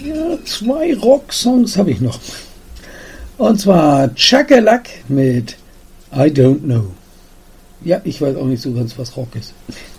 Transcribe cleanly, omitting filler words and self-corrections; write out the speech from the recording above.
Ja, 2 Rock-Songs habe ich noch. Und zwar Chakalak mit I Don't Know. Ja, ich weiß auch nicht so ganz, was Rock ist.